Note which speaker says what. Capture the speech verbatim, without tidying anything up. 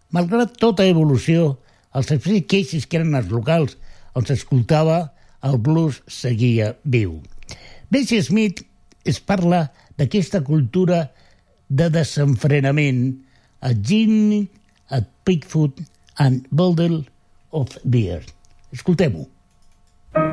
Speaker 1: Malgrat tota evolució, els express cases que eren els locals on s'escoltava, el blues seguia viu. Bessie Smith es parla d'aquesta cultura de desenfrenament a Gin, a Bigfoot and Bottle of Beer. Escoltem-ho.